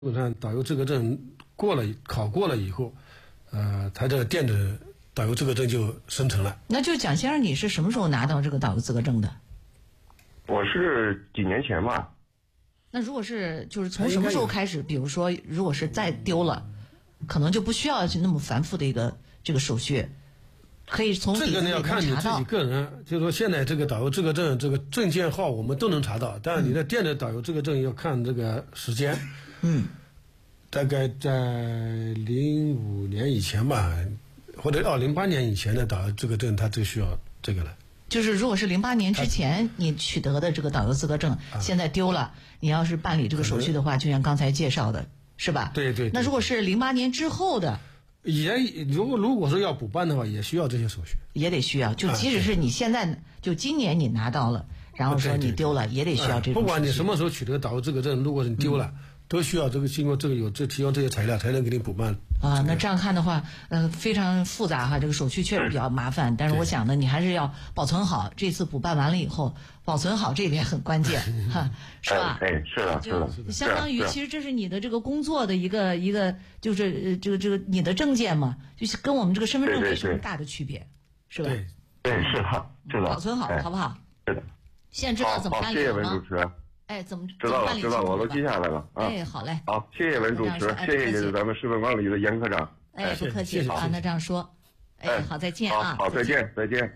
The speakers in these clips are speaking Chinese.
基本上导游资格证考过了以后，他这电子导游资格证就生成了。 那就蒋先生，你是什么时候拿到这个导游资格证的？ 我是几年前吧。 那如果是就是从什么时候开始？比如说，如果是再丢了，可能就不需要去那么繁复的一个这个手续，可以从这个呢要看你自己个人，就是说现在这个导游资格证这个证件号我们都能查到，但是你的电子导游资格证要看这个时间。大概在05年以前吧，或者08年以前的导游资格证，它就需要这个了。 就是如果是08年之前你取得的这个导游资格证，现在丢了，你要是办理这个手续的话，就像刚才介绍的，是吧？ 对。 那如果是08年之后的， 如果说要补办的话，也需要这些手续， 也得需要。就即使是你现在就今年你拿到了，然后说你丢了，也得需要这种手续。 不管你什么时候取得导游资格证，如果你丢了。都需要这个经过这个提供这些材料才能给你补办啊。那这样看的话，非常复杂哈，这个手续确实比较麻烦。但是我想呢，你还是要保存好。这次补办完了以后，保存好这一点很关键哈，是吧？ 是的。 就相当于其实这是你的这个工作的一个，就是这个你的证件嘛，就是跟我们这个身份证没什么大的区别，是吧？ 对，是的。 保存好，好不好？ 是的。 现在知道怎么办理了吗？ 谢谢文主持。 怎么知道了，我都记下来了啊。 好嘞。 好，谢谢文主持，谢谢咱们十分管理的严科长。 不客气啊，那这样说，好，再见啊。 好，再见。再见。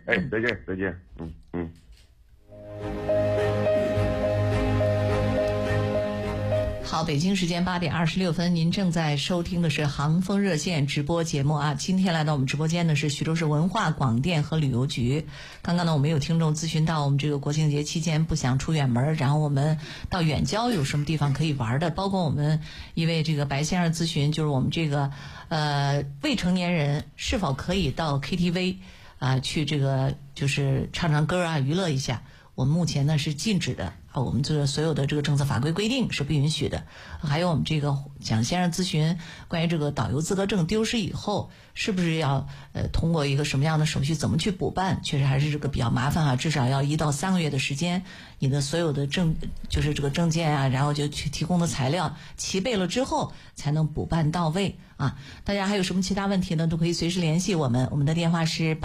好，北京时间8点26分，您正在收听的是航风热线直播节目啊。今天来到我们直播间的是徐州市文化广电和旅游局。刚刚呢，我们有听众咨询到我们这个国庆节期间不想出远门，然后我们到远郊有什么地方可以玩的，包括我们一位这个白先生咨询，就是我们这个未成年人是否可以到 KTV 去这个就是唱唱歌啊，娱乐一下。我们目前呢是禁止的啊，我们这个所有的这个政策法规规定是不允许的。还有我们这个蒋先生咨询关于这个导游资格证丢失以后，是不是要通过一个什么样的手续，怎么去补办？确实还是这个比较麻烦啊，至少要1到3个月的时间。你的所有的就是这个证件啊，然后就去提供的材料齐备了之后，才能补办到位啊。大家还有什么其他问题呢？都可以随时联系我们，我们的电话是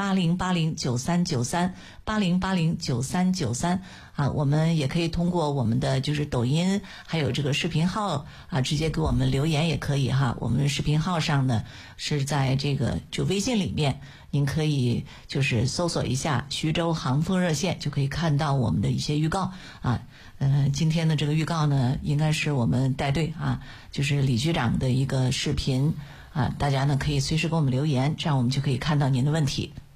8080939380809393啊。我们也可以通过我们的就是抖音还有这个视频号啊，直接给我们留言也可以哈。我们视频号上呢是在这个就微信里面，您可以就是搜索一下徐州航风热线，就可以看到我们的一些预告啊。今天的这个预告呢，应该是我们带队啊，就是李局长的一个视频啊，大家呢可以随时给我们留言，这样我们就可以看到您的问题。